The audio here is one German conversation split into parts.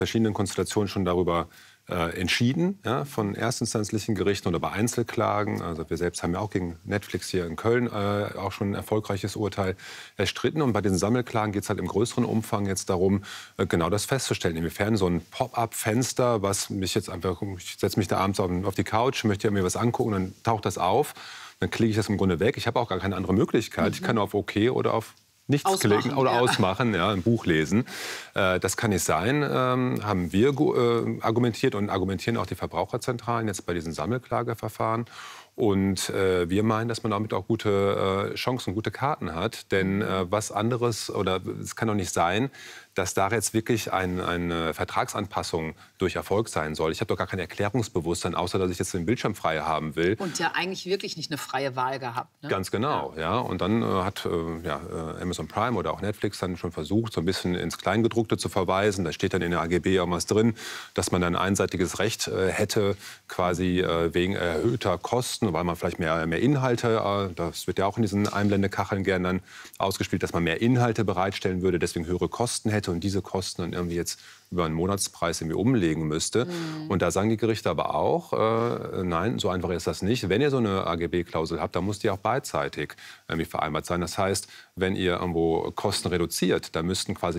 verschiedenen Konstellationen schon darüber entschieden, ja, von erstinstanzlichen Gerichten oder bei Einzelklagen. Also wir selbst haben ja auch gegen Netflix hier in Köln auch schon ein erfolgreiches Urteil erstritten. Und bei den Sammelklagen geht es halt im größeren Umfang jetzt darum, genau das festzustellen. Inwiefern so ein Pop-up-Fenster, was mich jetzt einfach, ich setze mich da abends auf die Couch, möchte mir was angucken, dann taucht das auf, dann klicke ich das im Grunde weg. Ich habe auch gar keine andere Möglichkeit. Ich kann auf OK oder auf nichts klicken oder ausmachen, ja, ein Buch lesen. Das kann nicht sein, haben wir argumentiert und argumentieren auch die Verbraucherzentralen jetzt bei diesen Sammelklageverfahren. Und wir meinen, dass man damit auch gute Chancen, gute Karten hat. Denn was anderes, oder es kann doch nicht sein, dass da jetzt wirklich eine Vertragsanpassung durch Erfolg sein soll. Ich habe doch gar kein Erklärungsbewusstsein, außer dass ich jetzt den Bildschirm frei haben will. Und ja eigentlich wirklich nicht eine freie Wahl gehabt. Ne? Ganz genau, ja. Und dann hat Amazon Prime oder auch Netflix dann schon versucht, so ein bisschen ins Kleingedruckte zu verweisen. Da steht dann in der AGB auch was drin, dass man dann ein einseitiges Recht hätte, quasi wegen erhöhter Kosten, weil man vielleicht mehr Inhalte, das wird ja auch in diesen Einblendekacheln gerne dann ausgespielt, dass man mehr Inhalte bereitstellen würde, deswegen höhere Kosten hätte und diese Kosten dann irgendwie jetzt über einen Monatspreis irgendwie umlegen müsste. Und da sagen die Gerichte aber auch, nein, so einfach ist das nicht. Wenn ihr so eine AGB-Klausel habt, dann muss die auch beidseitig irgendwie vereinbart sein. Das heißt, wenn ihr irgendwo Kosten reduziert, dann müssten quasi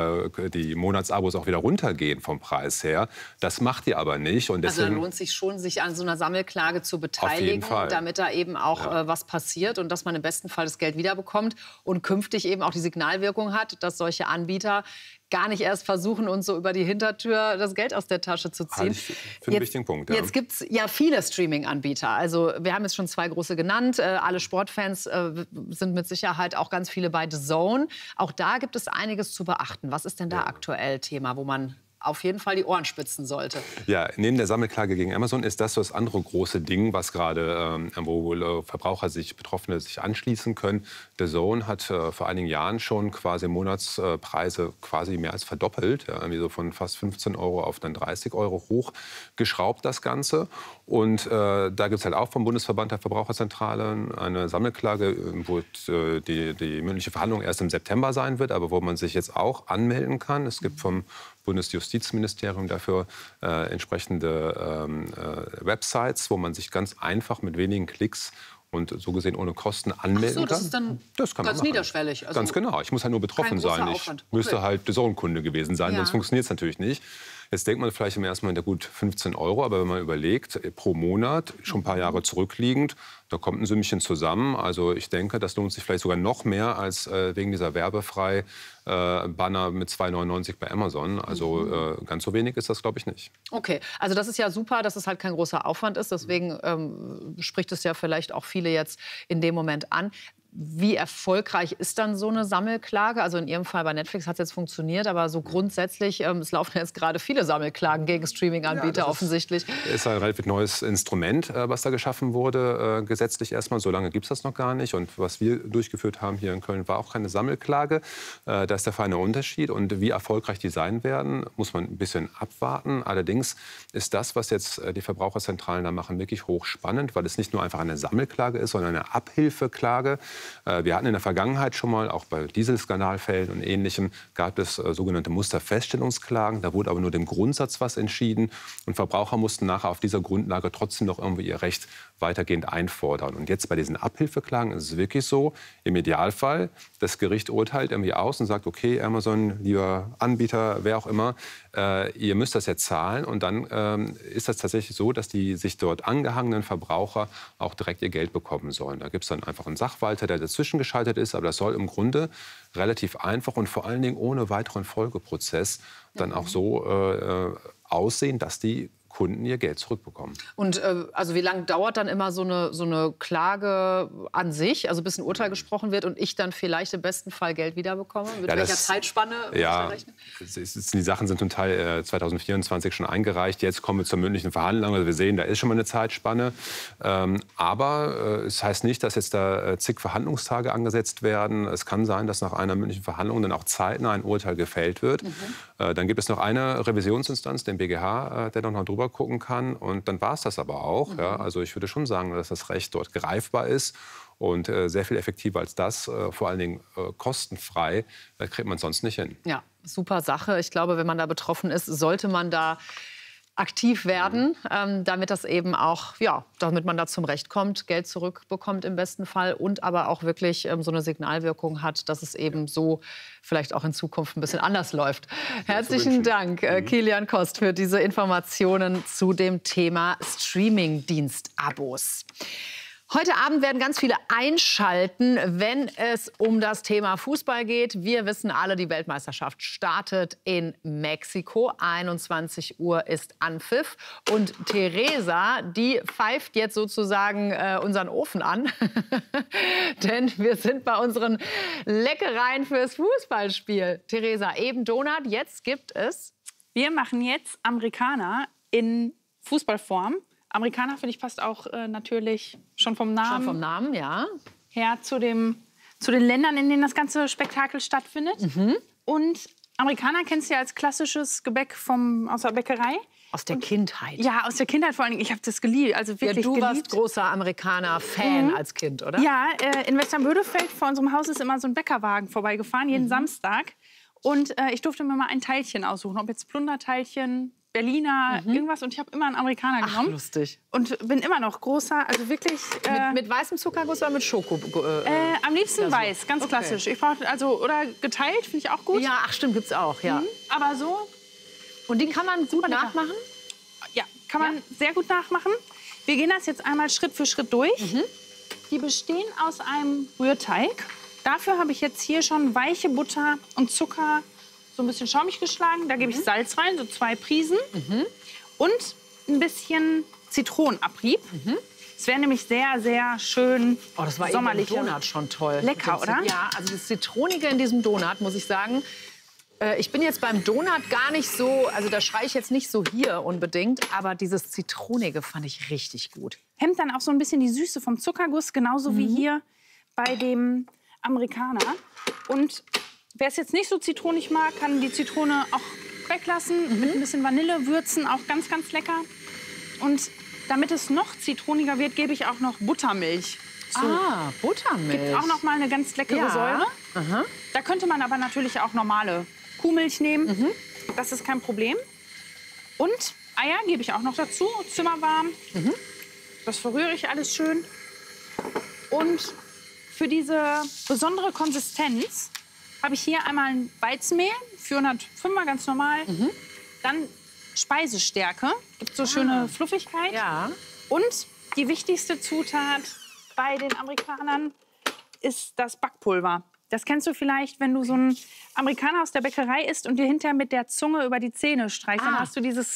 die Monatsabos auch wieder runtergehen vom Preis her. Das macht ihr aber nicht. Und deswegen, also dann lohnt sich schon, sich an so einer Sammelklage zu beteiligen, damit da eben auch was passiert und dass man im besten Fall das Geld wiederbekommt und künftig eben auch die Signalwirkung hat, dass solche Anbieter gar nicht erst versuchen, uns so über die Hintertür das Geld aus der Tasche zu ziehen. Für einen wichtigen Punkt. Ja. Jetzt gibt es ja viele Streaming-Anbieter. Also wir haben jetzt schon 2 große genannt. Alle Sportfans sind mit Sicherheit auch ganz viele bei The Zone. Auch da gibt es einiges zu beachten. Was ist denn da aktuell Thema, wo man auf jeden Fall die Ohren spitzen sollte? Ja, neben der Sammelklage gegen Amazon ist das andere große Ding, was gerade, wo Verbraucher Betroffene sich anschließen können. The Zone hat vor einigen Jahren schon quasi Monatspreise quasi mehr als verdoppelt, ja, irgendwie so von fast 15 € auf dann 30 € hochgeschraubt, das Ganze. Und da gibt es halt auch vom Bundesverband der Verbraucherzentralen eine Sammelklage, wo die mündliche Verhandlung erst im September sein wird, aber wo man sich jetzt auch anmelden kann. Es gibt vom Bundesjustizministerium dafür entsprechende Websites, wo man sich ganz einfach mit wenigen Klicks und so gesehen ohne Kosten anmelden kann. Das ist dann ganz niederschwellig. Also ganz genau. Ich muss halt nur betroffen sein. Ich müsste halt Zone-Kunde gewesen sein, sonst funktioniert es natürlich nicht. Jetzt denkt man vielleicht im ersten Moment, gut 15 €, aber wenn man überlegt, pro Monat, schon ein paar Jahre zurückliegend, da kommt ein Sümmchen zusammen. Also ich denke, das lohnt sich vielleicht sogar noch mehr als wegen dieser werbefrei Banner mit 2,99 € bei Amazon. Also ganz so wenig ist das, glaube ich, nicht. Okay, also das ist ja super, dass es halt kein großer Aufwand ist. Deswegen spricht es ja vielleicht auch viele jetzt in dem Moment an. Wie erfolgreich ist dann so eine Sammelklage? Also in Ihrem Fall bei Netflix hat es jetzt funktioniert, aber so grundsätzlich, es laufen jetzt gerade viele Sammelklagen gegen Streaming-Anbieter offensichtlich. Das ist ein relativ neues Instrument, was da geschaffen wurde, gesetzlich erstmal. So lange gibt es das noch gar nicht. Und was wir durchgeführt haben hier in Köln, war auch keine Sammelklage. Da ist der feine Unterschied. Und wie erfolgreich die sein werden, muss man ein bisschen abwarten. Allerdings ist das, was jetzt die Verbraucherzentralen da machen, wirklich hochspannend, weil es nicht nur einfach eine Sammelklage ist, sondern eine Abhilfeklage. Wir hatten in der Vergangenheit schon mal, auch bei Dieselskandalfällen und Ähnlichem, gab es sogenannte Musterfeststellungsklagen. Da wurde aber nur dem Grundsatz was entschieden. Und Verbraucher mussten nachher auf dieser Grundlage trotzdem noch irgendwie ihr Recht weitergehend einfordern. Und jetzt bei diesen Abhilfeklagen ist es wirklich so, im Idealfall, das Gericht urteilt irgendwie aus und sagt, okay, Amazon, lieber Anbieter, wer auch immer, ihr müsst das jetzt zahlen. Und dann ist das tatsächlich so, dass die sich dort angehangenen Verbraucher auch direkt ihr Geld bekommen sollen. Da gibt es dann einfach einen Sachwalter, der dazwischen geschaltet ist. Aber das soll im Grunde relativ einfach und vor allen Dingen ohne weiteren Folgeprozess dann auch so aussehen, dass die Kunden ihr Geld zurückbekommen. Und also wie lange dauert dann immer so eine Klage an sich, also bis ein Urteil gesprochen wird und ich dann vielleicht im besten Fall Geld wiederbekomme? Mit welcher Zeitspanne muss ich da rechnen? Die Sachen sind zum Teil 2024 schon eingereicht. Jetzt kommen wir zur mündlichen Verhandlung. Also wir sehen, da ist schon mal eine Zeitspanne. Aber es heißt nicht, dass jetzt da zig Verhandlungstage angesetzt werden. Es kann sein, dass nach einer mündlichen Verhandlung dann auch zeitnah ein Urteil gefällt wird. Dann gibt es noch eine Revisionsinstanz, den BGH, der noch drüber gucken kann. Und dann war es das aber auch. Ja. Also ich würde schon sagen, dass das Recht dort greifbar ist. Und sehr viel effektiver als das, vor allen Dingen kostenfrei, kriegt man sonst nicht hin. Ja, super Sache. Ich glaube, wenn man da betroffen ist, sollte man da aktiv werden, damit das eben auch, ja, damit man da zum Recht kommt, Geld zurückbekommt im besten Fall und aber auch wirklich so eine Signalwirkung hat, dass es eben so vielleicht auch in Zukunft ein bisschen anders läuft. Herzlichen Dank, Kilian Kost, für diese Informationen zu dem Thema Streaming-Dienst-Abos. Heute Abend werden ganz viele einschalten, wenn es um das Thema Fußball geht. Wir wissen alle, die Weltmeisterschaft startet in Mexiko. 21 Uhr ist Anpfiff. Und Teresa, die pfeift jetzt sozusagen unseren Ofen an. Denn wir sind bei unseren Leckereien fürs Fußballspiel. Teresa, eben Donut, jetzt gibt es... Wir machen jetzt Amerikaner in Fußballform. Amerikaner, finde ich, passt auch natürlich schon vom Namen, ja. her zu den Ländern, in denen das ganze Spektakel stattfindet. Und Amerikaner kennst du ja als klassisches Gebäck aus der Bäckerei. Aus der Kindheit. Ja, aus der Kindheit vor allen Dingen. Ich habe das geliebt, also wirklich du geliebt. warst großer Amerikaner-Fan als Kind, oder? Ja, in Westernbödefeld vor unserem Haus ist immer so ein Bäckerwagen vorbeigefahren, jeden Samstag. Und ich durfte mir mal ein Teilchen aussuchen, ob jetzt Plunderteilchen, Berliner, irgendwas. Und ich habe immer einen Amerikaner genommen. Ach, lustig. Und bin immer noch großer, also wirklich... Mit weißem Zuckerguss oder mit Schoko? Am liebsten weiß, ganz klassisch. Ich brauche oder geteilt, finde ich auch gut. Ja, ach stimmt, gibt's auch, ja. Aber so... Und die kann man gut nachmachen? Ja, kann man sehr gut nachmachen. Wir gehen das jetzt einmal Schritt für Schritt durch. Die bestehen aus einem Rührteig. Dafür habe ich jetzt hier schon weiche Butter und Zucker so ein bisschen schaumig geschlagen. Da gebe ich Salz rein, so 2 Prisen. Und ein bisschen Zitronenabrieb. Es wäre nämlich sehr, sehr schön das war sommerlich. Eben im Donut schon toll. Lecker, oder? Ja, also das Zitronige in diesem Donut, muss ich sagen. Ich bin jetzt beim Donut gar nicht so, also da schreie ich jetzt nicht so hier unbedingt, aber dieses Zitronige fand ich richtig gut. Hemmt dann auch so ein bisschen die Süße vom Zuckerguss, genauso wie hier bei dem Amerikaner. Und wer es jetzt nicht so zitronig mag, kann die Zitrone auch weglassen. Mit ein bisschen Vanille würzen, auch ganz, ganz lecker. Und damit es noch zitroniger wird, gebe ich auch noch Buttermilch zu. Ah, Buttermilch. Gibt auch noch mal eine ganz leckere Säure. Da könnte man aber natürlich auch normale Kuhmilch nehmen. Das ist kein Problem. Und Eier gebe ich auch noch dazu, zimmerwarm. Das verrühre ich alles schön. Und für diese besondere Konsistenz habe ich hier einmal ein Weizenmehl, 405er, ganz normal. Dann Speisestärke, gibt so schöne Fluffigkeit. Ja. Und die wichtigste Zutat bei den Amerikanern ist das Backpulver. Das kennst du vielleicht, wenn du so einen Amerikaner aus der Bäckerei isst und dir hinterher mit der Zunge über die Zähne streichst. Dann hast du dieses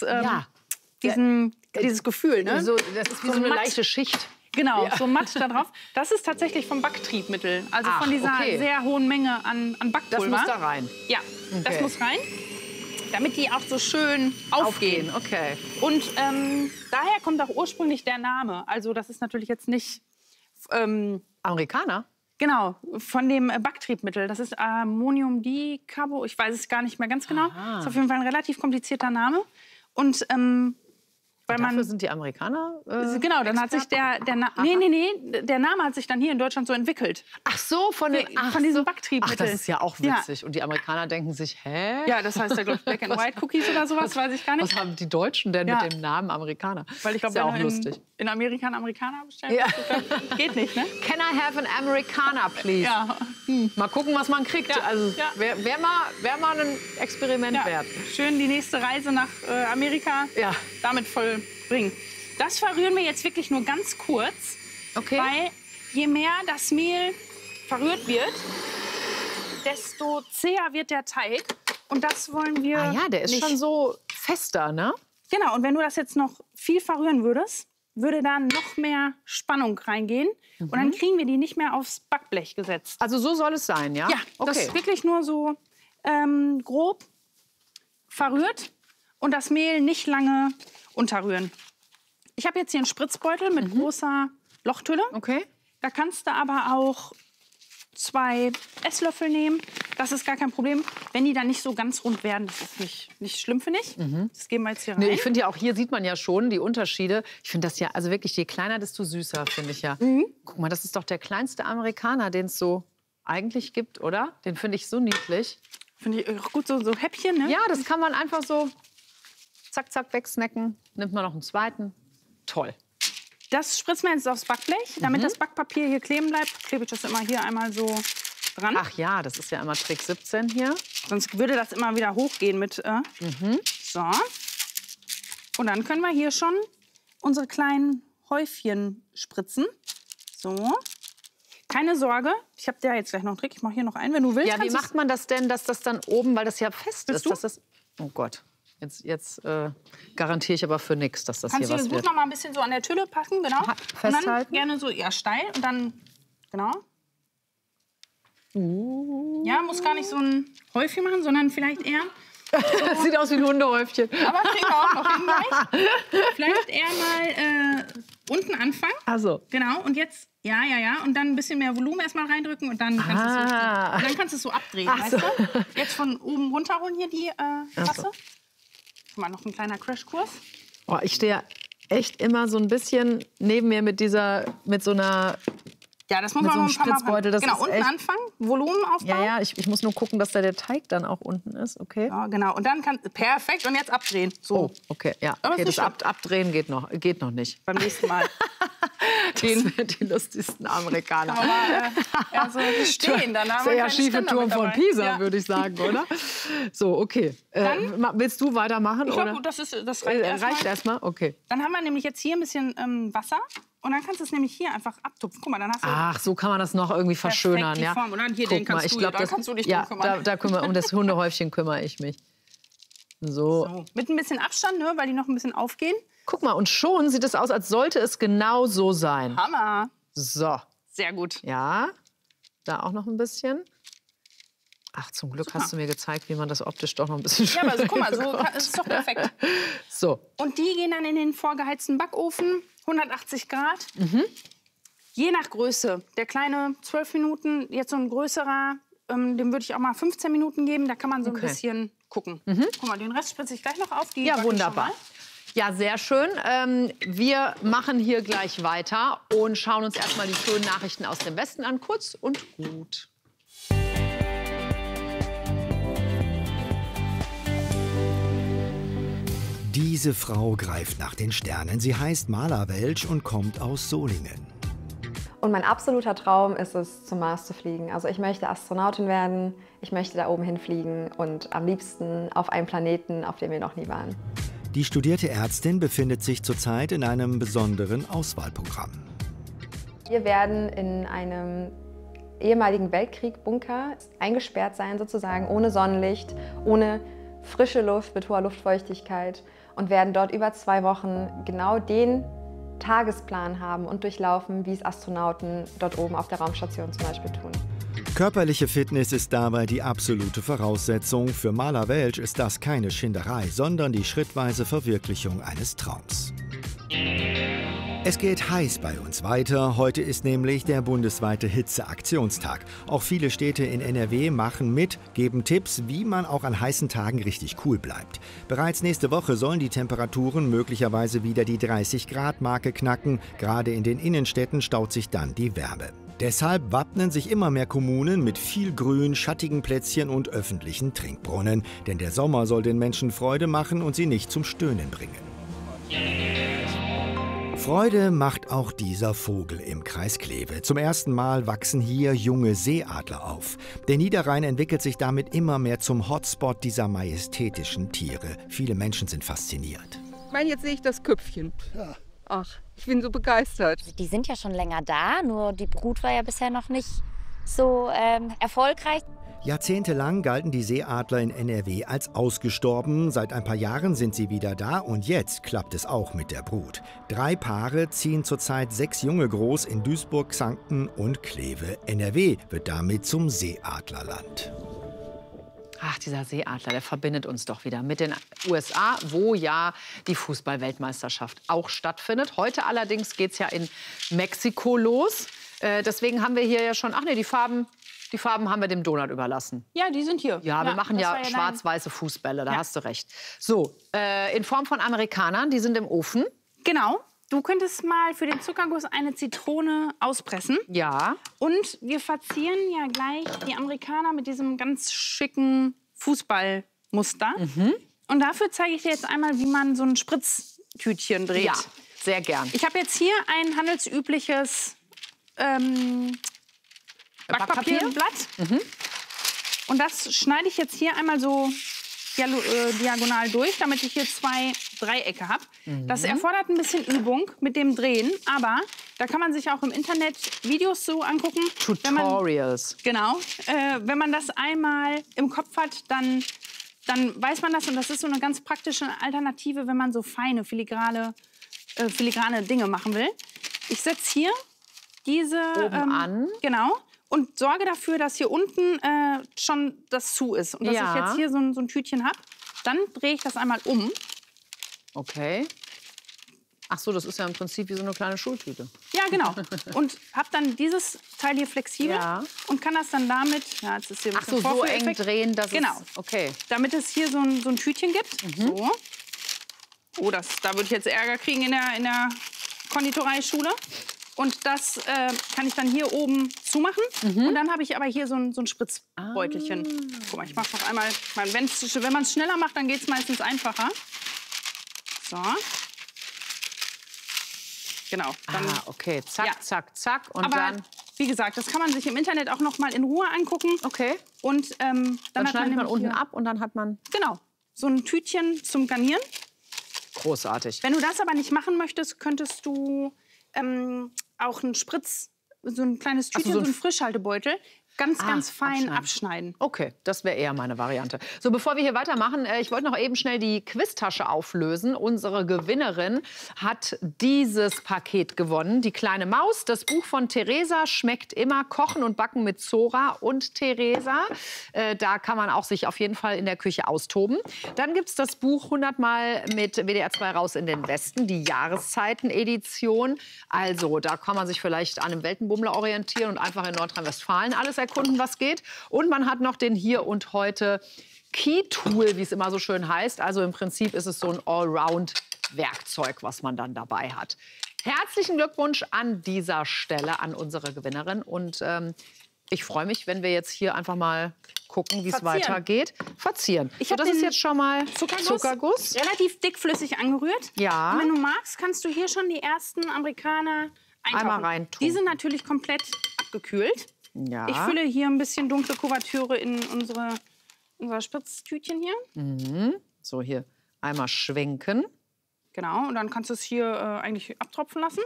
Gefühl. Ne? So, das ist wie so eine leichte Schicht. Genau, so matt da drauf. Das ist tatsächlich vom Backtriebmittel. Also von dieser sehr hohen Menge an Backpulver. Das muss da rein? Ja, das muss rein, damit die auch so schön aufgehen. Okay. Und daher kommt auch ursprünglich der Name. Also das ist natürlich jetzt nicht... Amerikaner? Genau, von dem Backtriebmittel. Das ist Ammoniumdicarbonat. Ich weiß es gar nicht mehr ganz genau. Das ist auf jeden Fall ein relativ komplizierter Name. Und weil dafür sind die Amerikaner genau, dann hat sich der Name hat sich dann hier in Deutschland so entwickelt. Ach so, von diesem Backtriebmittel. Ach, das ist ja auch witzig. Und die Amerikaner denken sich, hä? Ja, das heißt ja, glaube ich, Black and White Cookies oder sowas, weiß ich gar nicht. Was haben die Deutschen denn mit dem Namen Amerikaner? Weil ich glaube, ja auch lustig. In Amerika einen Amerikaner bestellen, geht nicht, ne? Can I have an Americana, please? Ja. Mal gucken, was man kriegt. Ja. Also wär mal ein Experiment wert. Schön die nächste Reise nach Amerika damit vollbringen. Das verrühren wir jetzt wirklich nur ganz kurz. Okay. Weil je mehr das Mehl verrührt wird, desto zäher wird der Teig. Und das wollen wir ja, der ist nicht. Schon so fester, ne? Genau, und wenn du das jetzt noch viel verrühren würdest, würde da noch mehr Spannung reingehen. Und dann kriegen wir die nicht mehr aufs Backblech gesetzt. Also so soll es sein, ja? Ja, das ist wirklich nur so grob verrührt und das Mehl nicht lange unterrühren. Ich habe jetzt hier einen Spritzbeutel mit großer Lochtülle. Okay. Da kannst du aber auch 2 Esslöffel nehmen. Das ist gar kein Problem. Wenn die dann nicht so ganz rund werden, das ist nicht schlimm, finde ich. Das geben wir jetzt hier rein. Nee, ich finde ja auch hier sieht man ja schon die Unterschiede. Ich finde das ja, also wirklich, je kleiner, desto süßer, finde ich ja. Guck mal, das ist doch der kleinste Amerikaner, den es so eigentlich gibt, oder? Den finde ich so niedlich. Finde ich auch gut, so Häppchen, ne? Ja, das kann man einfach so zack, zack, wegsnacken. Nimmt man noch einen zweiten. Toll. Das spritzt man jetzt aufs Backblech. Damit das Backpapier hier kleben bleibt, klebe ich das immer hier einmal so dran. Ach ja, das ist ja immer Trick 17 hier. Sonst würde das immer wieder hochgehen mit... So. Und dann können wir hier schon unsere kleinen Häufchen spritzen. So. Keine Sorge, ich habe dir jetzt gleich noch einen Trick. Ich mache hier noch einen, wenn du willst. Ja, wie macht man das denn, dass das dann oben, weil das ja fest ist? Dass das, oh Gott, jetzt garantiere ich aber für nichts, dass das Kannst hier was du wird. noch mal ein bisschen so an der Tülle packen, genau. Festhalten. Und dann gerne so steil und dann, genau. Ja, muss gar nicht so ein Häufchen machen, sondern vielleicht eher... Das sieht aus wie ein Hundehäufchen. Aber kriegen wir auch noch hin gleich. Vielleicht eher mal unten anfangen. Ach so. Genau, und jetzt, ja. Und dann ein bisschen mehr Volumen erstmal reindrücken und dann kannst du es so abdrehen, weißt du? Jetzt von oben runterholen hier die Tasse. So. Mal noch ein kleiner Crashkurs. Oh, ich stehe echt immer so ein bisschen neben mir mit so einer... Ja, das muss mit man so noch einem ein paar Mal Spritzbeutel, das genau, ist unten echt... anfangen, Volumen aufbauen. Ja, ich muss nur gucken, dass da der Teig dann auch unten ist, okay? Ja, genau. Und dann perfekt. Und jetzt abdrehen. So. Oh, okay, ja. Aber Okay, ist das nicht Abdrehen geht noch nicht. Beim nächsten Mal. Das sind die lustigsten Amerikaner. Aber so stehen. Dann haben Das ist wir ja einen schiefe Ständer Turm mit von dabei. Pisa, Ja. würde ich sagen, oder? So, okay. Willst du weitermachen? Ich oder? glaube, das reicht erstmal. Reicht erstmal? Okay. Dann haben wir nämlich jetzt hier ein bisschen Wasser. Und dann kannst du es nämlich hier einfach abtupfen. Guck mal, dann hast du Ach, so kann man das noch irgendwie verschönern, die ja? Form. Und dann hier, Guck den kannst mal, ich du, glaub, da kannst du dich ja, drum kümmern. um das Hundehäufchen kümmere ich mich. So. Mit ein bisschen Abstand, ne, weil die noch ein bisschen aufgehen. Guck mal, und schon sieht es aus, als sollte es genau so sein. Hammer. So. Sehr gut. Ja, da auch noch ein bisschen. Ach, zum Glück hast du mir gezeigt, wie man das optisch doch noch ein bisschen schöner Ja, aber guck mal, so ist es doch perfekt. So. Und die gehen dann in den vorgeheizten Backofen, 180 Grad. Je nach Größe. Der kleine 12 Minuten, jetzt so ein größerer, dem würde ich auch mal 15 Minuten geben. Da kann man so ein bisschen gucken. Guck mal, den Rest spritze ich gleich noch auf. Die Ja, backe ich wunderbar. Ja, sehr schön. Wir machen hier gleich weiter und schauen uns erstmal die schönen Nachrichten aus dem Westen an. Kurz und gut. Diese Frau greift nach den Sternen. Sie heißt Mala Welsch und kommt aus Solingen. Und mein absoluter Traum ist es, zum Mars zu fliegen. Also ich möchte Astronautin werden, ich möchte da oben hinfliegen und am liebsten auf einem Planeten, auf dem wir noch nie waren. Die studierte Ärztin befindet sich zurzeit in einem besonderen Auswahlprogramm. Wir werden in einem ehemaligen Weltkrieg-Bunker eingesperrt sein, sozusagen, ohne Sonnenlicht, ohne frische Luft, mit hoher Luftfeuchtigkeit und werden dort über 2 Wochen genau den Tagesplan haben und durchlaufen, wie es Astronauten dort oben auf der Raumstation zum Beispiel tun. Körperliche Fitness ist dabei die absolute Voraussetzung. Für Mala Welsch ist das keine Schinderei, sondern die schrittweise Verwirklichung eines Traums. Es geht heiß bei uns weiter. Heute ist nämlich der bundesweite Hitzeaktionstag. Auch viele Städte in NRW machen mit, geben Tipps, wie man auch an heißen Tagen richtig cool bleibt. Bereits nächste Woche sollen die Temperaturen möglicherweise wieder die 30-Grad-Marke knacken. Gerade in den Innenstädten staut sich dann die Wärme. Deshalb wappnen sich immer mehr Kommunen mit viel Grün, schattigen Plätzchen und öffentlichen Trinkbrunnen. Denn der Sommer soll den Menschen Freude machen und sie nicht zum Stöhnen bringen. Freude macht auch dieser Vogel im Kreis Kleve. Zum ersten Mal wachsen hier junge Seeadler auf. Der Niederrhein entwickelt sich damit immer mehr zum Hotspot dieser majestätischen Tiere. Viele Menschen sind fasziniert. Ich meine, jetzt sehe ich das Köpfchen. Ja. Ach, ich bin so begeistert. Die sind ja schon länger da, nur die Brut war ja bisher noch nicht so erfolgreich. Jahrzehntelang galten die Seeadler in NRW als ausgestorben. Seit ein paar Jahren sind sie wieder da und jetzt klappt es auch mit der Brut. 3 Paare ziehen zurzeit 6 Junge groß in Duisburg, Xanten und Kleve. NRW wird damit zum Seeadlerland. Ach, dieser Seeadler, der verbindet uns doch wieder mit den USA, wo ja die Fußball-Weltmeisterschaft auch stattfindet. Heute allerdings geht es ja in Mexiko los. Deswegen haben wir hier ja schon, ach nee, die Farben Die Farben haben wir dem Donut überlassen. Ja, die sind hier. Ja, wir machen ja das war schwarz-weiße Fußbälle, da hast du recht. So, in Form von Amerikanern, die sind im Ofen. Genau. Du könntest mal für den Zuckerguss eine Zitrone auspressen. Ja. Und wir verzieren ja gleich die Amerikaner mit diesem ganz schicken Fußballmuster. Und dafür zeige ich dir jetzt einmal, wie man so ein Spritztütchen dreht. Ja, sehr gern. Ich habe jetzt hier ein handelsübliches Backpapierblatt. Und das schneide ich jetzt hier einmal so diagonal durch, damit ich hier 2 Dreiecke habe. Das erfordert ein bisschen Übung mit dem Drehen, aber da kann man sich auch im Internet Videos so angucken. Tutorials. Genau. Wenn man das einmal im Kopf hat, dann weiß man das. Und das ist so eine ganz praktische Alternative, wenn man so feine, filigrane Dinge machen will. Ich setze hier diese oben an. Genau. Und sorge dafür, dass hier unten schon das zu ist. Und dass ich jetzt hier so ein Tütchen habe. Dann drehe ich das einmal um. Okay. Ach so, das ist ja im Prinzip wie so eine kleine Schultüte. Ja, genau. Und habe dann dieses Teil hier flexibel und kann das dann damit, ja, jetzt ist hier ein bisschen so eng drehen, dass genau. Okay. Damit es hier so ein Tütchen gibt. So. Oh, da würde ich jetzt Ärger kriegen in der Konditoreischule. Und das kann ich dann hier oben zumachen. Und dann habe ich aber hier so ein Spritzbeutelchen. Guck mal, ich mache noch einmal. Wenn man es schneller macht, dann geht es meistens einfacher. So. Genau. Dann, okay. Zack, zack, zack. Und aber dann, wie gesagt, das kann man sich im Internet auch noch mal in Ruhe angucken. Okay. Und dann schneidet man unten ab und dann hat man... Genau. So ein Tütchen zum Garnieren. Großartig. Wenn du das aber nicht machen möchtest, könntest du auch einen so ein kleines Tütchen, so ein Frischhaltebeutel, ganz fein abschneiden. Okay, das wäre eher meine Variante. So, bevor wir hier weitermachen, ich wollte noch eben schnell die Quiztasche auflösen. Unsere Gewinnerin hat dieses Paket gewonnen. Die kleine Maus, das Buch von Theresa, Schmeckt immer, Kochen und Backen mit Zora und Theresa. Da kann man auch sich auf jeden Fall in der Küche austoben. Dann gibt es das Buch 100 Mal mit WDR 2 raus in den Westen, die Jahreszeiten-Edition. Also, da kann man sich vielleicht an einem Weltenbummler orientieren und einfach in Nordrhein-Westfalen alles erkunden, was geht. Und man hat noch den Hier und Heute Key-Tool, wie es immer so schön heißt. Also im Prinzip ist es so ein Allround-Werkzeug, was man dann dabei hat. Herzlichen Glückwunsch an dieser Stelle an unsere Gewinnerin. Und ich freue mich, wenn wir jetzt hier einfach mal gucken, wie es weitergeht. Verzieren. Das ist jetzt schon mal Zuckerguss. Relativ dickflüssig angerührt. Ja. Und wenn du magst, kannst du hier schon die ersten Amerikaner einmal reintun. Die sind natürlich komplett abgekühlt. Ja. Ich fülle hier ein bisschen dunkle Kuvertüre in unser Spritztütchen hier. So, hier einmal schwenken. Genau, und dann kannst du es hier eigentlich abtropfen lassen.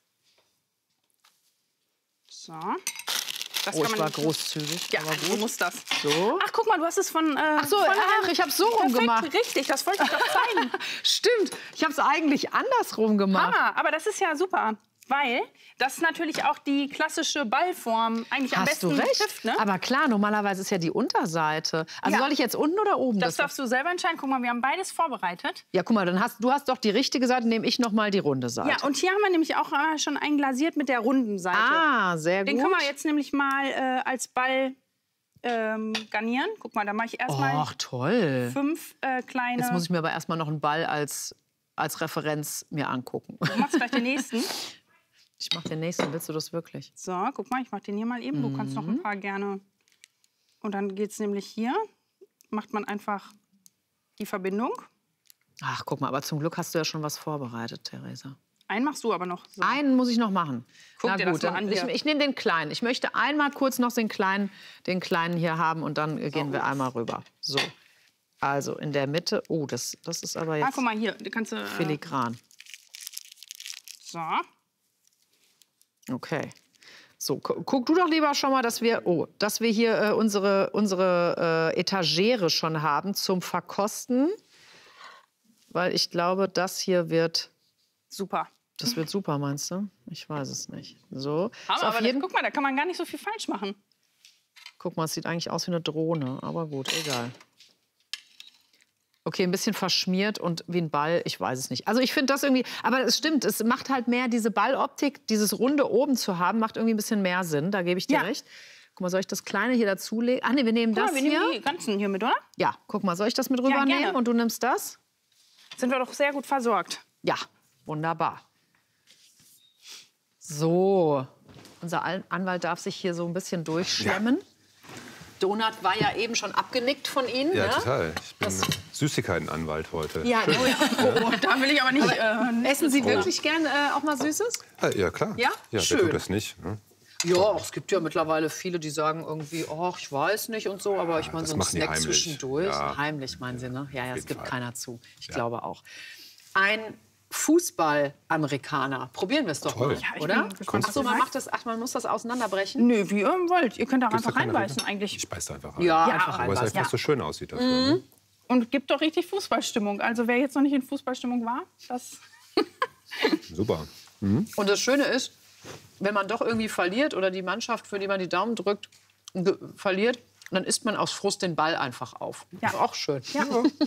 So. Das ich war großzügig. Ja, aber du musst das. So. Ach, guck mal, du hast es von... ich habe es so rum gemacht. Richtig, das wollte ich doch zeigen. Stimmt, ich habe es eigentlich andersrum gemacht. Hammer, aber das ist ja super. Weil das natürlich auch die klassische Ballform eigentlich am besten trifft. Ne? Aber klar, normalerweise ist ja die Unterseite. Also soll ich jetzt unten oder oben? Das darfst du selber entscheiden. Guck mal, wir haben beides vorbereitet. Ja, guck mal, du hast doch die richtige Seite, nehme ich noch mal die runde Seite. Ja, und hier haben wir nämlich auch schon einglasiert mit der runden Seite. Ah, sehr gut. Den können wir jetzt nämlich mal als Ball garnieren. Guck mal, da mache ich erstmal 5 kleine... Jetzt muss ich mir aber erstmal noch einen Ball als Referenz mir angucken. Du machst gleich den nächsten. Ich mach den nächsten. Willst du das wirklich? So, guck mal, ich mach den hier mal eben. Du kannst noch ein paar gerne. Und dann geht's nämlich hier. Macht man einfach die Verbindung. Ach, guck mal, aber zum Glück hast du ja schon was vorbereitet, Theresa. Einen machst du aber noch. So. Einen muss ich noch machen. Guck dir das mal an hier. Ich nehme den kleinen. Ich möchte einmal kurz noch den kleinen hier haben und dann gehen wir einmal rüber. So, also in der Mitte. Oh, das ist aber jetzt guck mal hier. Kannst du, filigran. So. Okay. So, guck du doch lieber schon mal, dass wir hier unsere Etagere schon haben zum Verkosten. Weil ich glaube, das hier wird... Super. Das wird super, meinst du? Ich weiß es nicht. So. Aber guck mal, da kann man gar nicht so viel falsch machen. Guck mal, es sieht eigentlich aus wie eine Drohne. Aber gut, egal. Okay, ein bisschen verschmiert und wie ein Ball, ich weiß es nicht. Also ich finde das irgendwie, aber es stimmt, es macht halt mehr diese Balloptik, dieses Runde oben zu haben, macht irgendwie ein bisschen mehr Sinn, da gebe ich dir recht. Guck mal, soll ich das Kleine hier dazulegen? Ach nee, wir nehmen das wir hier. nehmen die ganzen hier mit, oder? Ja, guck mal, soll ich das mit rübernehmen? gerne. Und du nimmst das? Sind wir doch sehr gut versorgt. Ja, wunderbar. So, unser Anwalt darf sich hier so ein bisschen durchschlemmen. Ja. Donut war ja eben schon abgenickt von Ihnen. Ja, ne? total. Ich bin Süßigkeitenanwalt heute. Ja, Oh, da will ich aber nicht. Essen Sie wirklich gern auch mal Süßes? Ja, klar. Ja? Ja, Schön. wer tut das nicht? Ne? Ja, es gibt ja mittlerweile viele, die sagen irgendwie, oh, ich weiß nicht und so, aber ich meine, so ein machen die Snack heimlich. zwischendurch. Ja. Heimlich, meinen Sie, ne? Ja, ja, es gibt Fall. keiner zu. Ich glaube auch. Ein Fußball-Amerikaner. Probieren wir es doch mal, Ja, ich oder? bin gespannt, Ach so, was ihr sagt. man muss das auseinanderbrechen? Nö, wie ihr wollt. Ihr könnt auch Gibt's da einfach keine reinbeißen Regel? eigentlich. Ich beiß da einfach rein. Ja, Ja, einfach Aber es reinbeißen. einfach so schön aussieht dafür. Ne? Und gibt doch richtig Fußballstimmung. Also wer jetzt noch nicht in Fußballstimmung war, das... Super. Und das Schöne ist, wenn man doch irgendwie verliert oder die Mannschaft, für die man die Daumen drückt, verliert, dann isst man aus Frust den Ball einfach auf. Ja. Ist auch schön. Ja.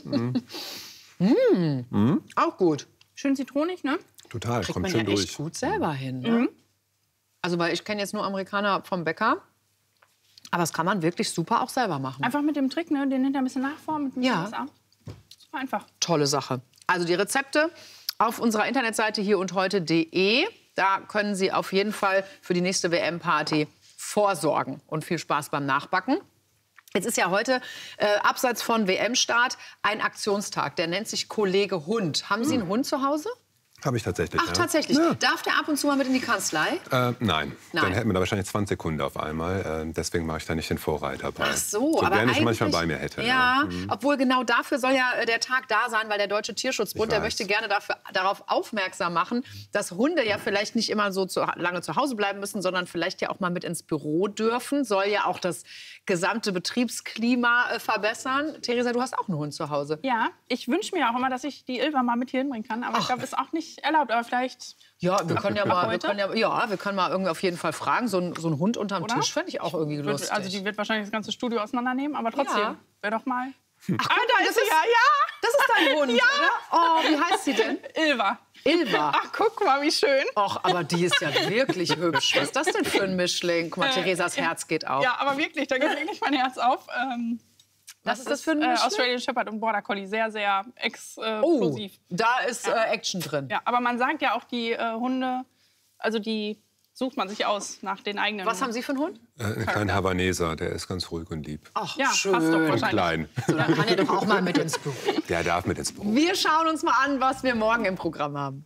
Auch gut. Schön zitronig, ne? Total, Kriegt kommt man schön ja echt durch. gut selber hin. Ne? Also, weil ich kenne jetzt nur Amerikaner vom Bäcker. Aber das kann man wirklich super auch selber machen. Einfach mit dem Trick, ne? Den hinter ein bisschen nachformen, mit ein bisschen Ja. Wasser. Super einfach. Tolle Sache. Also die Rezepte auf unserer Internetseite hierundheute.de. Da können Sie auf jeden Fall für die nächste WM-Party vorsorgen. Und viel Spaß beim Nachbacken. Jetzt ist ja heute, abseits von WM-Start, ein Aktionstag. Der nennt sich Kollege Hund. Haben Sie einen Hund zu Hause? Habe ich tatsächlich. Ach, ja. tatsächlich. Ja. Darf der ab und zu mal mit in die Kanzlei? Nein. Nein. Dann hätten wir da wahrscheinlich 20 Kunden auf einmal. Deswegen mache ich da nicht den Vorreiter bei. Ach so, so aber gerne ich eigentlich, manchmal bei mir hätte. Ja, obwohl genau dafür soll ja der Tag da sein, weil der Deutsche Tierschutzbund, Ich der weiß. möchte gerne darauf aufmerksam machen, dass Hunde ja vielleicht nicht immer so lange zu Hause bleiben müssen, sondern vielleicht ja auch mal mit ins Büro dürfen. Soll ja auch das gesamte Betriebsklima verbessern. Theresa, du hast auch einen Hund zu Hause. Ja, ich wünsche mir auch immer, dass ich die Ilva mal mit hier hinbringen kann. Aber ich glaube, ist auch nicht erlaubt. Aber vielleicht... Ja, wir können ja mal, heute? wir können mal irgendwie auf jeden Fall fragen. So ein Hund unterm Oder? Tisch fände ich auch irgendwie lustig. Also die wird wahrscheinlich das ganze Studio auseinandernehmen. Aber trotzdem, Ja. wäre doch mal... Ach, Ah, da ist sie ja, Das ist dein Hund, Ja. oder? Oh, wie heißt sie denn? Ilva. Ilva. Ach, guck mal, wie schön. Och, aber die ist ja wirklich hübsch. Was ist das denn für ein Mischling? Guck mal, Theresas Herz geht auf. Ja, aber wirklich, da geht wirklich mein Herz auf. Was ist das für ein Mischling? Australian Shepherd und Border Collie. Sehr, sehr Oh, explosiv. da ist Action drin. Ja, aber man sagt ja auch, die Hunde, also die sucht man sich aus nach den eigenen. Was haben Sie für einen Hund? Einen kleinen Havaneser, der ist ganz ruhig und lieb. Ach, Ja, schön. passt doch Und wahrscheinlich. klein. So, dann kann er doch auch mal mit ins Büro. Der darf mit ins Büro. Wir schauen uns mal an, was wir morgen im Programm haben.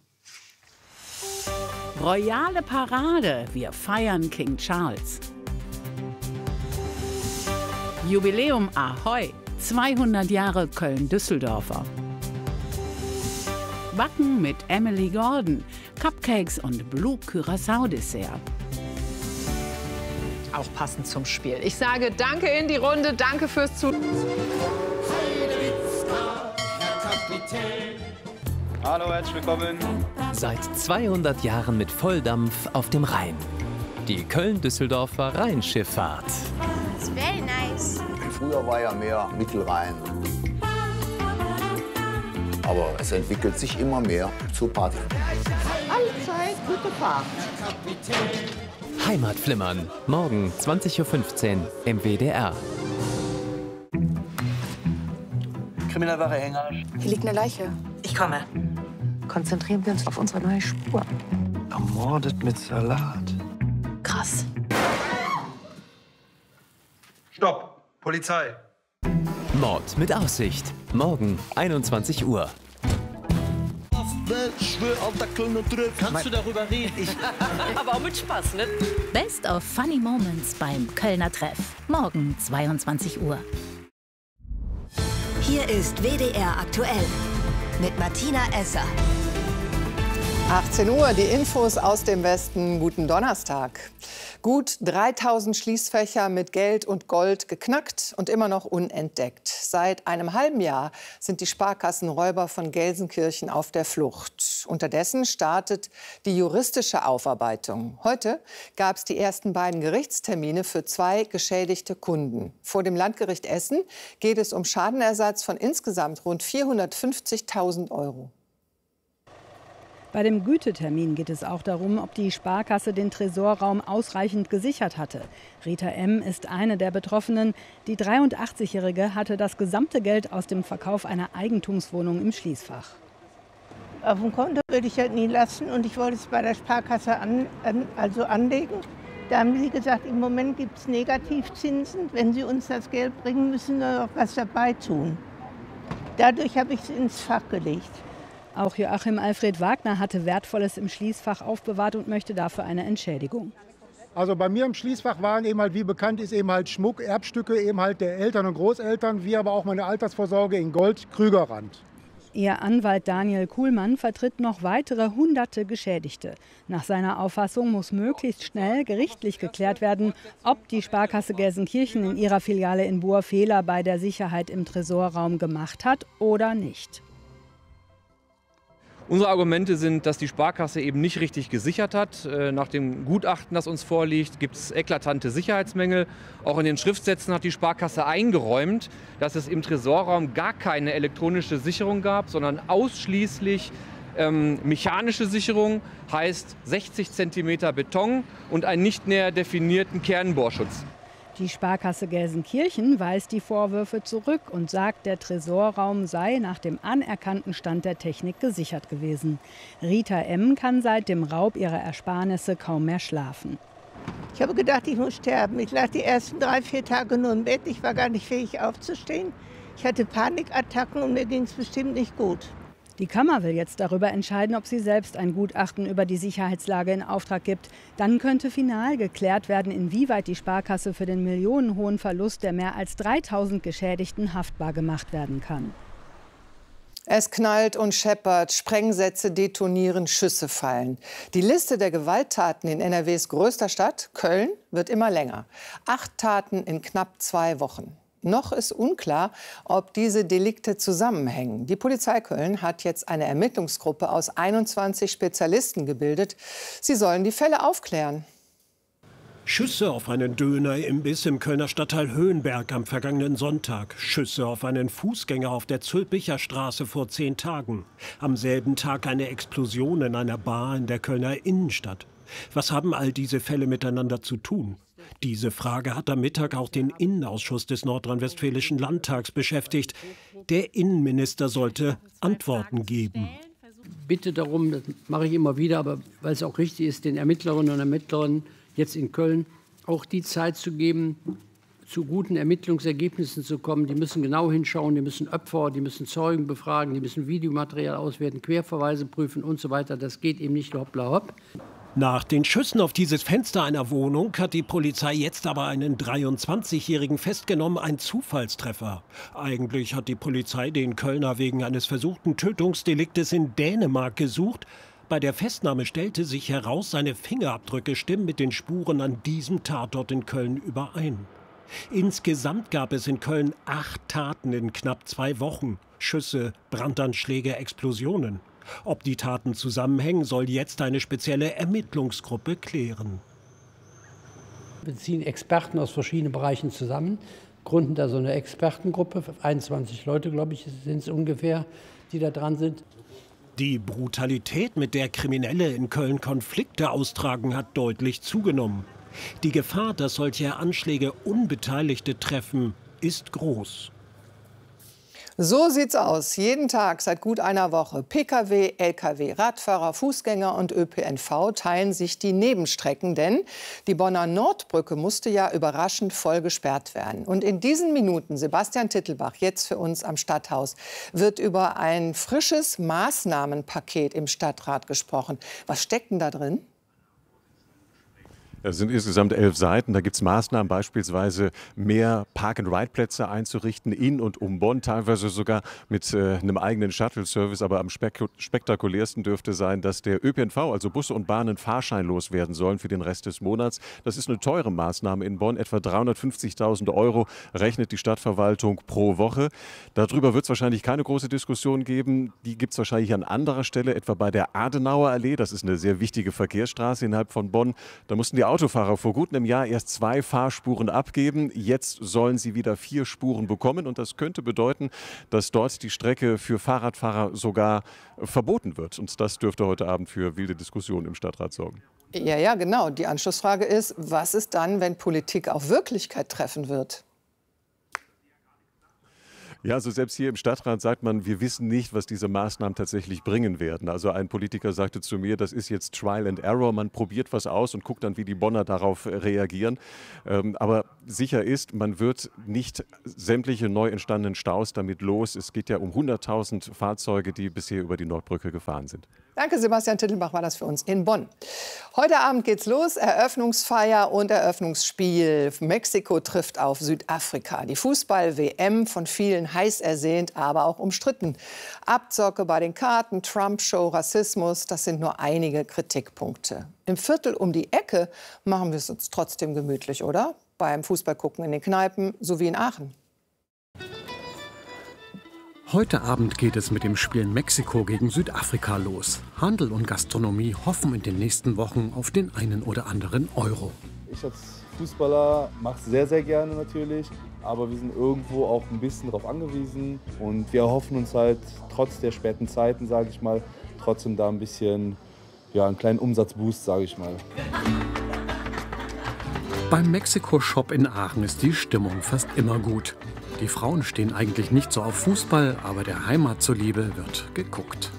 Royale Parade, wir feiern King Charles. Jubiläum Ahoi, 200 Jahre Köln-Düsseldorfer. Backen mit Emily Gordon, Cupcakes und Blue Curaçao Dessert. Auch passend zum Spiel. Ich sage danke in die Runde, danke fürs Zuschauen. Hallo, herzlich willkommen. Seit 200 Jahren mit Volldampf auf dem Rhein. Die Köln-Düsseldorfer Rheinschifffahrt. It's very nice. Früher war ja mehr Mittelrhein. Aber es entwickelt sich immer mehr zur Party. Allzeit gute Fahrt. Heimatflimmern. Morgen 20.15 Uhr im WDR. Kriminalwache Hänger. Hier liegt eine Leiche. Ich komme. Konzentrieren wir uns auf unsere neue Spur. Ermordet mit Salat. Krass. Stopp! Polizei! Mord mit Aussicht. Morgen 21 Uhr. Kannst du darüber reden? Aber auch mit Spaß, ne? Best of Funny Moments beim Kölner Treff. Morgen 22 Uhr. Hier ist WDR aktuell mit Martina Esser. 18 Uhr, die Infos aus dem Westen. Guten Donnerstag. Gut 3000 Schließfächer mit Geld und Gold geknackt und immer noch unentdeckt. Seit einem halben Jahr sind die Sparkassenräuber von Gelsenkirchen auf der Flucht. Unterdessen startet die juristische Aufarbeitung. Heute gab es die ersten beiden Gerichtstermine für 2 geschädigte Kunden. Vor dem Landgericht Essen geht es um Schadenersatz von insgesamt rund 450.000 €. Bei dem Gütetermin geht es auch darum, ob die Sparkasse den Tresorraum ausreichend gesichert hatte. Rita M. ist eine der Betroffenen. Die 83-Jährige hatte das gesamte Geld aus dem Verkauf einer Eigentumswohnung im Schließfach. Auf dem Konto würde ich das nie lassen und ich wollte es bei der Sparkasse anlegen. Da haben sie gesagt, im Moment gibt es Negativzinsen. Wenn sie uns das Geld bringen, müssen wir noch was dabei tun. Dadurch habe ich es ins Fach gelegt. Auch Joachim Alfred Wagner hatte Wertvolles im Schließfach aufbewahrt und möchte dafür eine Entschädigung. Also bei mir im Schließfach waren eben halt, wie bekannt ist, eben halt Schmuck, Erbstücke eben halt der Eltern und Großeltern, wie aber auch meine Altersvorsorge in Gold, Krügerrand. Ihr Anwalt Daniel Kuhlmann vertritt noch weitere Hunderte Geschädigte. Nach seiner Auffassung muss möglichst schnell gerichtlich geklärt werden, ob die Sparkasse Gelsenkirchen in ihrer Filiale in Buhr Fehler bei der Sicherheit im Tresorraum gemacht hat oder nicht. Unsere Argumente sind, dass die Sparkasse eben nicht richtig gesichert hat. Nach dem Gutachten, das uns vorliegt, gibt es eklatante Sicherheitsmängel. Auch in den Schriftsätzen hat die Sparkasse eingeräumt, dass es im Tresorraum gar keine elektronische Sicherung gab, sondern ausschließlich mechanische Sicherung, heißt 60 cm Beton und einen nicht näher definierten Kernbohrschutz. Die Sparkasse Gelsenkirchen weist die Vorwürfe zurück und sagt, der Tresorraum sei nach dem anerkannten Stand der Technik gesichert gewesen. Rita M. kann seit dem Raub ihrer Ersparnisse kaum mehr schlafen. Ich habe gedacht, ich muss sterben. Ich lag die ersten 3-4 Tage nur im Bett. Ich war gar nicht fähig aufzustehen. Ich hatte Panikattacken und mir ging es bestimmt nicht gut. Die Kammer will jetzt darüber entscheiden, ob sie selbst ein Gutachten über die Sicherheitslage in Auftrag gibt. Dann könnte final geklärt werden, inwieweit die Sparkasse für den millionenhohen Verlust der mehr als 3000 Geschädigten haftbar gemacht werden kann. Es knallt und scheppert, Sprengsätze detonieren, Schüsse fallen. Die Liste der Gewalttaten in NRWs größter Stadt, Köln, wird immer länger. 8 Taten in knapp 2 Wochen. Noch ist unklar, ob diese Delikte zusammenhängen. Die Polizei Köln hat jetzt eine Ermittlungsgruppe aus 21 Spezialisten gebildet. Sie sollen die Fälle aufklären. Schüsse auf einen Dönerimbiss im Kölner Stadtteil Höhenberg am vergangenen Sonntag. Schüsse auf einen Fußgänger auf der Zülpicher Straße vor 10 Tagen. Am selben Tag eine Explosion in einer Bar in der Kölner Innenstadt. Was haben all diese Fälle miteinander zu tun? Diese Frage hat am Mittag auch den Innenausschuss des Nordrhein-Westfälischen Landtags beschäftigt. Der Innenminister sollte Antworten geben. Bitte darum, das mache ich immer wieder, aber weil es auch richtig ist, den Ermittlerinnen und Ermittlern jetzt in Köln auch die Zeit zu geben, zu guten Ermittlungsergebnissen zu kommen. Die müssen genau hinschauen, die müssen Opfer, die müssen Zeugen befragen, die müssen Videomaterial auswerten, Querverweise prüfen und so weiter. Das geht eben nicht hoppla hopp. Nach den Schüssen auf dieses Fenster einer Wohnung hat die Polizei jetzt aber einen 23-Jährigen festgenommen, ein Zufallstreffer. Eigentlich hat die Polizei den Kölner wegen eines versuchten Tötungsdeliktes in Dänemark gesucht. Bei der Festnahme stellte sich heraus, seine Fingerabdrücke stimmen mit den Spuren an diesem Tatort in Köln überein. Insgesamt gab es in Köln 8 Taten in knapp 2 Wochen. Schüsse, Brandanschläge, Explosionen. Ob die Taten zusammenhängen, soll jetzt eine spezielle Ermittlungsgruppe klären. Wir ziehen Experten aus verschiedenen Bereichen zusammen, gründen da so eine Expertengruppe, 21 Leute, glaube ich, sind es ungefähr, die da dran sind. Die Brutalität, mit der Kriminelle in Köln Konflikte austragen, hat deutlich zugenommen. Die Gefahr, dass solche Anschläge Unbeteiligte treffen, ist groß. So sieht's aus. Jeden Tag seit gut einer Woche. Pkw, Lkw, Radfahrer, Fußgänger und ÖPNV teilen sich die Nebenstrecken, denn die Bonner Nordbrücke musste ja überraschend voll gesperrt werden. Und in diesen Minuten, Sebastian Tittelbach, jetzt für uns am Stadthaus, wird über ein frisches Maßnahmenpaket im Stadtrat gesprochen. Was steckt denn da drin? Es sind insgesamt 11 Seiten. Da gibt es Maßnahmen, beispielsweise mehr Park-and-Ride-Plätze einzurichten in und um Bonn, teilweise sogar mit einem eigenen Shuttle-Service. Aber am spektakulärsten dürfte sein, dass der ÖPNV, also Busse und Bahnen, fahrscheinlos werden sollen für den Rest des Monats. Das ist eine teure Maßnahme in Bonn. Etwa 350.000 € rechnet die Stadtverwaltung pro Woche. Darüber wird es wahrscheinlich keine große Diskussion geben. Die gibt es wahrscheinlich an anderer Stelle, etwa bei der Adenauer Allee. Das ist eine sehr wichtige Verkehrsstraße innerhalb von Bonn. Da mussten die Autofahrer vor gut einem Jahr erst 2 Fahrspuren abgeben. Jetzt sollen sie wieder 4 Spuren bekommen. Und das könnte bedeuten, dass dort die Strecke für Fahrradfahrer sogar verboten wird. Und das dürfte heute Abend für wilde Diskussionen im Stadtrat sorgen. Ja, genau. Die Anschlussfrage ist, was ist dann, wenn Politik auf Wirklichkeit treffen wird? Ja, also selbst hier im Stadtrat sagt man, wir wissen nicht, was diese Maßnahmen tatsächlich bringen werden. Also ein Politiker sagte zu mir, das ist jetzt Trial and Error, man probiert was aus und guckt dann, wie die Bonner darauf reagieren. Aber sicher ist, man wird nicht sämtliche neu entstandenen Staus damit los. Es geht ja um 100.000 Fahrzeuge, die bisher über die Nordbrücke gefahren sind. Danke, Sebastian Tittelbach war das für uns in Bonn. Heute Abend geht's los, Eröffnungsfeier und Eröffnungsspiel. Mexiko trifft auf Südafrika. Die Fußball-WM, von vielen heiß ersehnt, aber auch umstritten. Abzocke bei den Karten, Trump-Show, Rassismus, das sind nur einige Kritikpunkte. Im Viertel um die Ecke machen wir es uns trotzdem gemütlich, oder? Beim Fußballgucken in den Kneipen, so wie in Aachen. Heute Abend geht es mit dem Spiel Mexiko gegen Südafrika los. Handel und Gastronomie hoffen in den nächsten Wochen auf den einen oder anderen Euro. Ich als Fußballer mache es sehr, sehr gerne natürlich. Aber wir sind irgendwo auch ein bisschen darauf angewiesen. Und wir erhoffen uns halt trotz der späten Zeiten, sage ich mal, trotzdem da ein bisschen, ja, einen kleinen Umsatzboost, sage ich mal. Beim Mexiko-Shop in Aachen ist die Stimmung fast immer gut. Die Frauen stehen eigentlich nicht so auf Fußball, aber der Heimat zuliebe wird geguckt.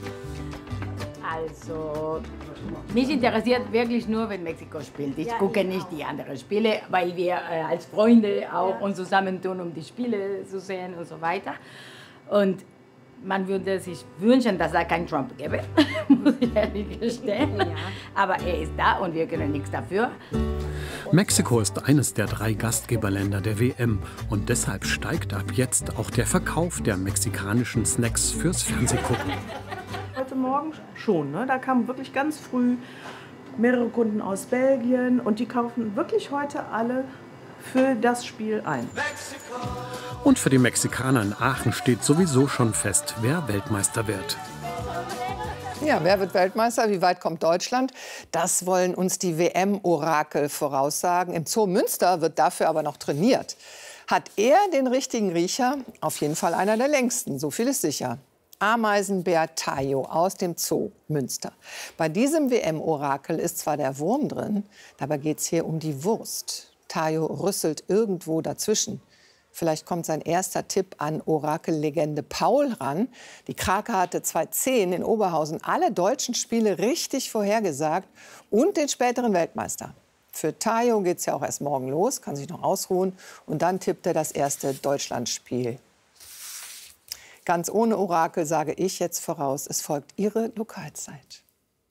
Also, mich interessiert wirklich nur, wenn Mexiko spielt. Ich gucke nicht die anderen Spiele, weil wir als Freunde auch uns zusammentun, um die Spiele zu sehen und so weiter. Und man würde sich wünschen, dass es keinen Trump gäbe, muss ich ehrlich gestehen. Aber er ist da und wir können nichts dafür. Mexiko ist eines der 3 Gastgeberländer der WM und deshalb steigt ab jetzt auch der Verkauf der mexikanischen Snacks fürs Fernsehgucken. Heute Morgen schon, ne? Da kamen wirklich ganz früh mehrere Kunden aus Belgien und die kaufen wirklich heute alle für das Spiel ein. Und für die Mexikaner in Aachen steht sowieso schon fest, wer Weltmeister wird. Ja, wer wird Weltmeister? Wie weit kommt Deutschland? Das wollen uns die WM-Orakel voraussagen. Im Zoo Münster wird dafür aber noch trainiert. Hat er den richtigen Riecher? Auf jeden Fall einer der längsten, so viel ist sicher. Ameisenbär Tayo aus dem Zoo Münster. Bei diesem WM-Orakel ist zwar der Wurm drin, dabei geht es hier um die Wurst. Tayo rüsselt irgendwo dazwischen. Vielleicht kommt sein erster Tipp an Orakellegende Paul ran. Die Krake hatte 2010 in Oberhausen alle deutschen Spiele richtig vorhergesagt und den späteren Weltmeister. Für Tayo geht es ja auch erst morgen los, kann sich noch ausruhen. Und dann tippt er das erste Deutschlandspiel. Ganz ohne Orakel sage ich jetzt voraus, es folgt Ihre Lokalzeit.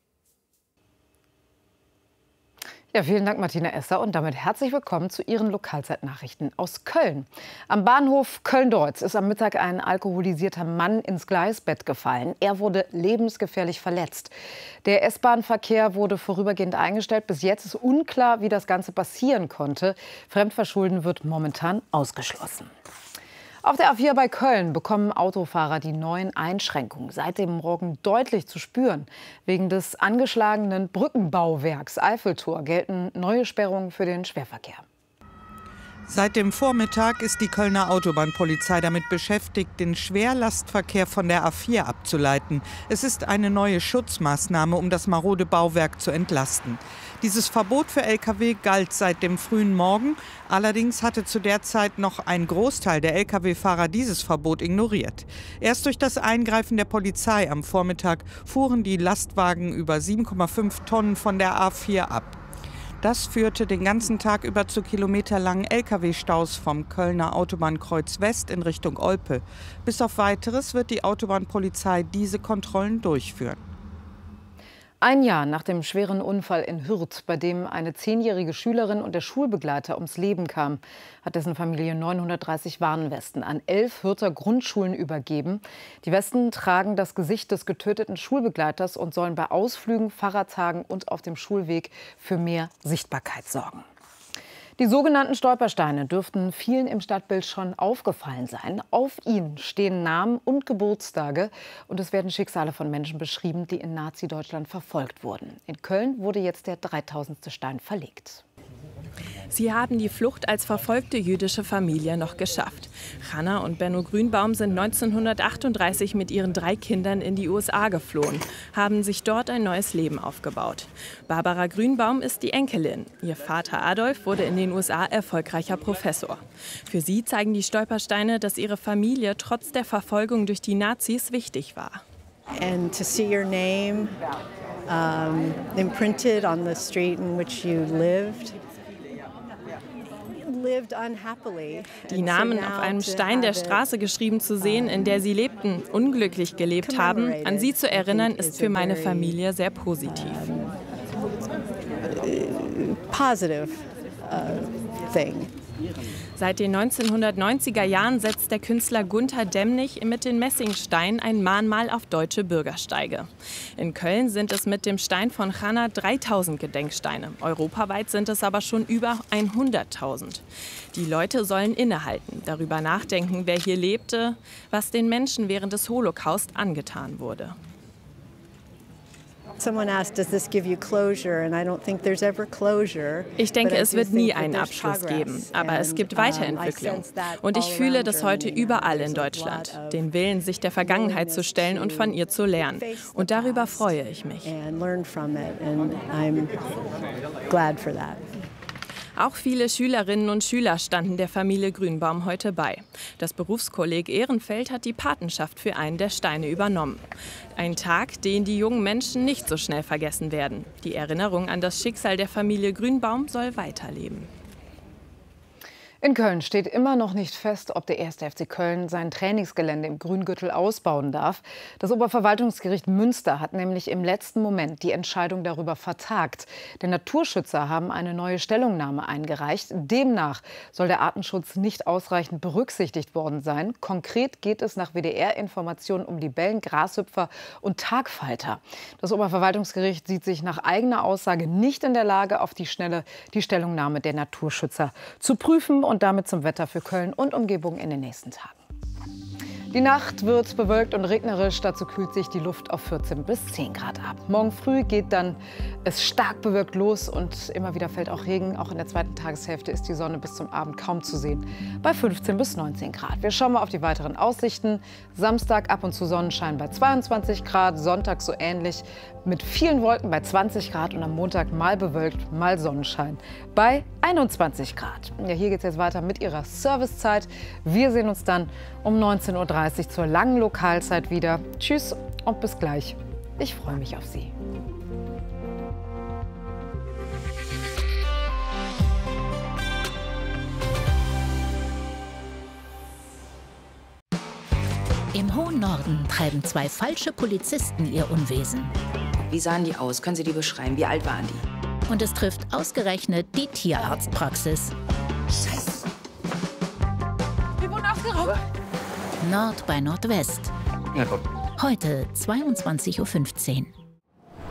Ja, vielen Dank, Martina Esser. Und damit herzlich willkommen zu Ihren Lokalzeitnachrichten aus Köln. Am Bahnhof Köln-Deutz ist am Mittag ein alkoholisierter Mann ins Gleisbett gefallen. Er wurde lebensgefährlich verletzt. Der S-Bahn-Verkehr wurde vorübergehend eingestellt. Bis jetzt ist unklar, wie das Ganze passieren konnte. Fremdverschulden wird momentan ausgeschlossen. Auf der A4 bei Köln bekommen Autofahrer die neuen Einschränkungen seit dem Morgen deutlich zu spüren. Wegen des angeschlagenen Brückenbauwerks Eiffeltor gelten neue Sperrungen für den Schwerverkehr. Seit dem Vormittag ist die Kölner Autobahnpolizei damit beschäftigt, den Schwerlastverkehr von der A4 abzuleiten. Es ist eine neue Schutzmaßnahme, um das marode Bauwerk zu entlasten. Dieses Verbot für Lkw galt seit dem frühen Morgen. Allerdings hatte zu der Zeit noch ein Großteil der Lkw-Fahrer dieses Verbot ignoriert. Erst durch das Eingreifen der Polizei am Vormittag fuhren die Lastwagen über 7,5 Tonnen von der A4 ab. Das führte den ganzen Tag über zu kilometerlangen Lkw-Staus vom Kölner Autobahnkreuz West in Richtung Olpe. Bis auf Weiteres wird die Autobahnpolizei diese Kontrollen durchführen. Ein Jahr nach dem schweren Unfall in Hürth, bei dem eine 10-jährige Schülerin und der Schulbegleiter ums Leben kamen, hat dessen Familie 930 Warnwesten an 11 Hürther Grundschulen übergeben. Die Westen tragen das Gesicht des getöteten Schulbegleiters und sollen bei Ausflügen, Fahrradtagen und auf dem Schulweg für mehr Sichtbarkeit sorgen. Die sogenannten Stolpersteine dürften vielen im Stadtbild schon aufgefallen sein. Auf ihnen stehen Namen und Geburtstage und es werden Schicksale von Menschen beschrieben, die in Nazi-Deutschland verfolgt wurden. In Köln wurde jetzt der 3000. Stein verlegt. Sie haben die Flucht als verfolgte jüdische Familie noch geschafft. Hannah und Benno Grünbaum sind 1938 mit ihren 3 Kindern in die USA geflohen, haben sich dort ein neues Leben aufgebaut. Barbara Grünbaum ist die Enkelin. Ihr Vater Adolf wurde in den USA erfolgreicher Professor. Für sie zeigen die Stolpersteine, dass ihre Familie trotz der Verfolgung durch die Nazis wichtig war. And to see your name imprinted on the street in which you lived unhappily. Die Namen auf einem Stein der Straße geschrieben zu sehen, in der sie lebten, unglücklich gelebt haben, an sie zu erinnern, ist für meine Familie sehr positiv. Positive thing. Seit den 1990er Jahren setzt der Künstler Gunter Demnig mit den Messingsteinen ein Mahnmal auf deutsche Bürgersteige. In Köln sind es mit dem Stein von Hannah 3000 Gedenksteine. Europaweit sind es aber schon über 100.000. Die Leute sollen innehalten, darüber nachdenken, wer hier lebte, was den Menschen während des Holocaust angetan wurde. Ich denke, es wird nie einen Abschluss geben, aber es gibt Weiterentwicklung. Und ich fühle das heute überall in Deutschland, den Willen, sich der Vergangenheit zu stellen und von ihr zu lernen. Und darüber freue ich mich. Auch viele Schülerinnen und Schüler standen der Familie Grünbaum heute bei. Das Berufskolleg Ehrenfeld hat die Patenschaft für einen der Steine übernommen. Ein Tag, den die jungen Menschen nicht so schnell vergessen werden. Die Erinnerung an das Schicksal der Familie Grünbaum soll weiterleben. In Köln steht immer noch nicht fest, ob der 1. FC Köln sein Trainingsgelände im Grüngürtel ausbauen darf. Das Oberverwaltungsgericht Münster hat nämlich im letzten Moment die Entscheidung darüber vertagt. Denn Naturschützer haben eine neue Stellungnahme eingereicht. Demnach soll der Artenschutz nicht ausreichend berücksichtigt worden sein. Konkret geht es nach WDR-Informationen um Libellen, Grashüpfer und Tagfalter. Das Oberverwaltungsgericht sieht sich nach eigener Aussage nicht in der Lage, auf die Schnelle die Stellungnahme der Naturschützer zu prüfen. Und damit zum Wetter für Köln und Umgebung in den nächsten Tagen. Die Nacht wird bewölkt und regnerisch. Dazu kühlt sich die Luft auf 14 bis 10 Grad ab. Morgen früh geht dann es stark bewölkt los und immer wieder fällt auch Regen. Auch in der zweiten Tageshälfte ist die Sonne bis zum Abend kaum zu sehen. Bei 15 bis 19 Grad. Wir schauen mal auf die weiteren Aussichten. Samstag ab und zu Sonnenschein bei 22 Grad. Sonntag so ähnlich mit vielen Wolken bei 20 Grad. Und am Montag mal bewölkt, mal Sonnenschein bei 21 Grad. Ja, hier geht es jetzt weiter mit Ihrer Servicezeit. Wir sehen uns dann um 19:30 Uhr zur langen Lokalzeit wieder. Tschüss und bis gleich. Ich freue mich auf Sie. Im hohen Norden treiben 2 falsche Polizisten ihr Unwesen. Wie sahen die aus? Können Sie die beschreiben? Wie alt waren die? Und es trifft ausgerechnet die Tierarztpraxis. Scheiße. Wir wurden ausgeraubt. Nord bei Nordwest. Ja, komm. Heute 22:15 Uhr.